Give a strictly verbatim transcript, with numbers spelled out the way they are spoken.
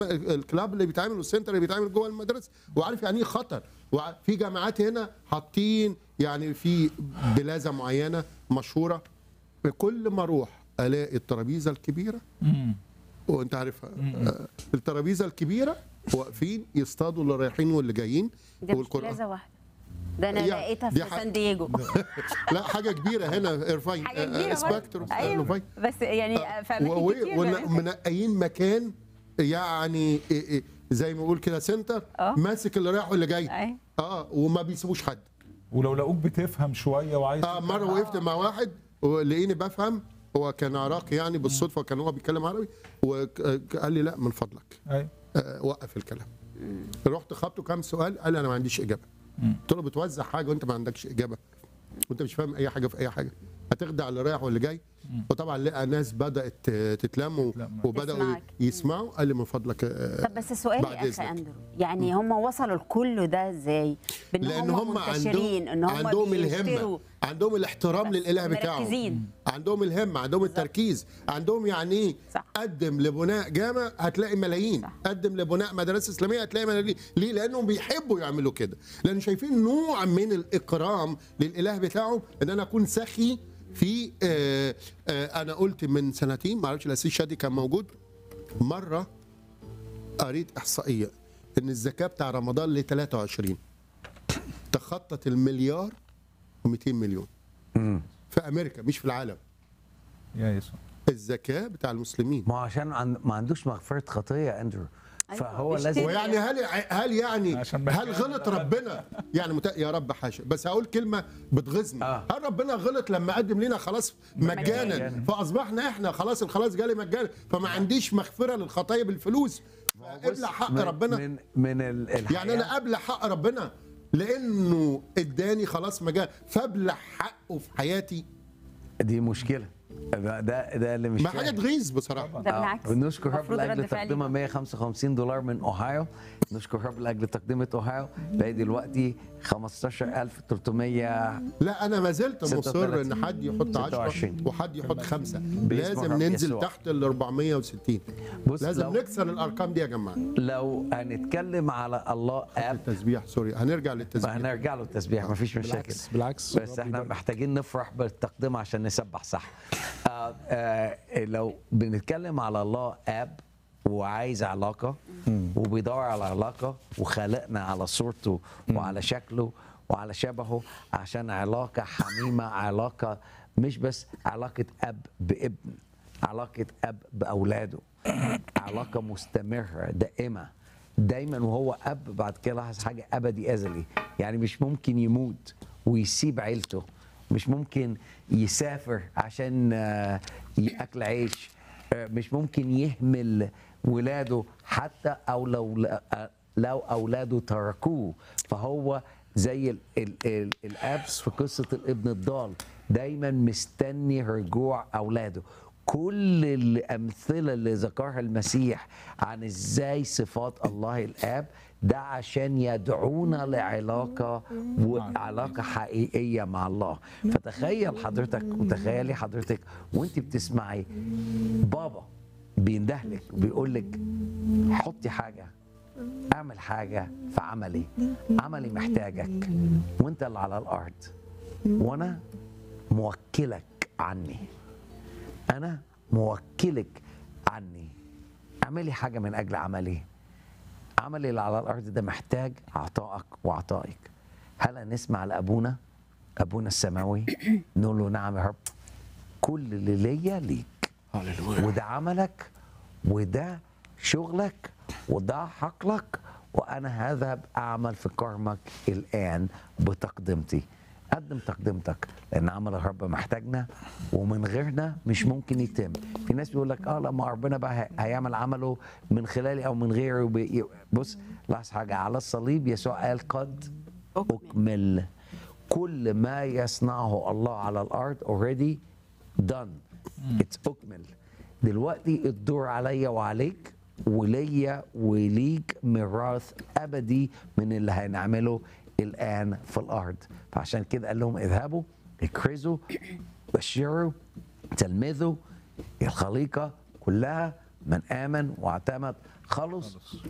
الكلاب اللي بيتعمل والسنتر اللي بيتعمل جوه المدرسه، وعارف يعني ايه خطر. وفي جامعات هنا حاطين يعني في بلازه معينه مشهوره، كل ما اروح الاقي الترابيزه الكبيره وانت عارف الترابيزه الكبيره واقفين يصطادوا اللي رايحين واللي جايين. ده مش بلازه واحده، ده انا يعني لقيتها في سان دييجو. لا حاجه كبيره هنا ايرفاين سبكتر. ايوه بس يعني في اماكن كتير ومنقيين مكان يعني زي ما بقول كده سنتر أوه. ماسك اللي رايح واللي جاي. أي. اه وما بيسيبوش حد. ولو لقوك بتفهم شويه وعايز اه مره وقفت مع واحد ولقيني بفهم، هو كان عراقي يعني بالصدفه، كان هو بيتكلم عربي وقال لي لا من فضلك ايوه آه وقف الكلام. رحت خبطه كام سؤال، قال لي انا ما عنديش اجابه. قلت له بتوزع حاجه وانت ما عندكش اجابه وانت مش فاهم اي حاجه في اي حاجه، هتخدع اللي رايح واللي جاي. وطبعا لقى ناس بدات تتلم وبداوا يسمعوا، قال لي من فضلك. طب بس السؤال يا اخي اندرو، يعني هم وصلوا لكل ده ازاي؟ لان هم عندهم ان هم عندهم الهمه، عندهم الاحترام للاله بتاعهم، عندهم الهمه، عندهم التركيز، عندهم يعني ايه قدم لبناء جامع هتلاقي ملايين، صح. قدم لبناء مدرسه اسلاميه هتلاقي ملايين. ليه؟ لانهم بيحبوا يعملوا كده، لان شايفين نوع من الاكرام للاله بتاعهم. ان انا اكون سخي في آآ آآ انا قلت من سنتين، ما اعرفش الاسيس شادي كان موجود مره، قريت احصائيه ان الزكاه بتاع رمضان ل ثلاثة وعشرين تخطت المليار ومئتين مليون مم. في امريكا مش في العالم. يا يسوع الزكاه بتاع المسلمين، ما عشان ما عندوش مغفره خطيه يا اندرو، فهو لازم. ويعني هل هل يعني هل غلط ربنا يعني مت... يا رب حاشا، بس هقول كلمه بتغيظني. آه. هل ربنا غلط لما قدم لنا خلاص مجانا مجانا. فاصبحنا احنا خلاص الخلاص جالي مجانا، فما عنديش مغفره للخطايا بالفلوس؟ ابلع حق من ربنا من من الحياة. يعني انا ابلع حق ربنا لانه اداني خلاص مجانا، فابلع حقه في حياتي. دي مشكله، ده ده اللي مش ما حاجه تغيظ بصراحه. ده بالعكس. بنشكر رب لاجل تقديمها مية وخمسة وخمسين دولار من اوهايو. نشكر رب لاجل تقديمه اوهايو، بقى دلوقتي خمستاشر ألف وثلاثمية. لا انا ما زلت مصر ان حد يحط عشرة وحد يحط خمسة، لازم ننزل تحت ال أربعمية وستين. لازم نكسر الارقام دي يا جماعه. لو هنتكلم على الله اب التسبيح، سوري هنرجع للتسبيح، هنرجع له التسبيح مفيش مشاكل. بالعكس بالعكس، بس احنا محتاجين نفرح بالتقديم عشان نسبح صح. آه آه لو بنتكلم على الله اب وعايز علاقه وبيدور على علاقه وخلقنا على صورته وعلى شكله وعلى شبهه عشان علاقه حميمه، علاقه مش بس علاقه اب بابن، علاقه اب باولاده، علاقه مستمره دائمه دايما. وهو اب بعد كده لاحظ حاجه، ابدي ازلي، يعني مش ممكن يموت ويسيب عيلته، مش ممكن يسافر عشان ياكل عيش، مش ممكن يهمل ولاده حتى او لو لو اولاده تركوه. فهو زي ال ال ال الاب في قصه الابن الضال، دايما مستني رجوع اولاده. كل الامثله اللي ذكرها المسيح عن ازاي صفات الله الاب ده عشان يدعونا لعلاقه وعلاقه حقيقيه مع الله. فتخيل حضرتك وتخيلي حضرتك وانت بتسمعي بابا بيندهلك وبيقول لك حطي حاجه، اعمل حاجه في عملي، عملي محتاجك وانت اللي على الارض وانا موكلك عني، انا موكلك عني، اعملي حاجه من اجل عملي. عملي اللي على الارض ده محتاج عطائك وعطائك. هل نسمع لابونا ابونا السماوي نقول له نعم يا رب، كل اللي ليا ليك، وده عملك وده شغلك وده حقلك، وانا هذهب اعمل في كرمك الان بتقدمتي. قدم تقدمتك لان عمل الرب محتاجنا ومن غيرنا مش ممكن يتم. في ناس بيقول لك اه لما ربنا بقى هيعمل عمله من خلالي او من غيري. وبي... بص لاحظ حاجه، على الصليب يسوع قال قد اكمل. كل ما يصنعه الله على الارض already done، اتس اكمل. دلوقتي الدور عليا وعليك وليا وليك ميراث ابدي من اللي هنعمله الآن في الأرض. فعشان كده قال لهم اذهبوا اكرزوا بشروا تلمذوا الخليقة كلها، من آمن واعتمد خالص